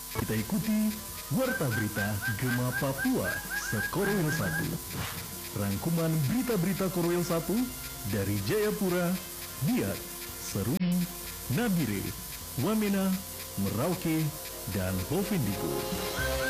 Kita ikuti Warta Berita Gema Papua Sekorwil 1. Rangkuman berita-berita Korwil 1 dari Jayapura, Biak, Seruni, Nabire, Wamena, Merauke, dan Bovendigul.